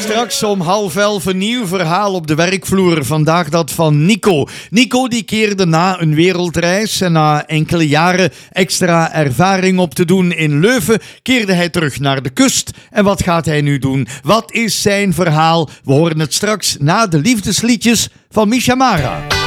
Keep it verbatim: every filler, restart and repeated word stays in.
Straks om half elf een nieuw verhaal op de werkvloer. Vandaag dat van Nico. Nico die keerde na een wereldreis en na enkele jaren extra ervaring op te doen in Leuven, keerde hij terug naar de kust. En wat gaat hij nu doen? Wat is zijn verhaal? We horen het straks na de liefdesliedjes van Misha Mara.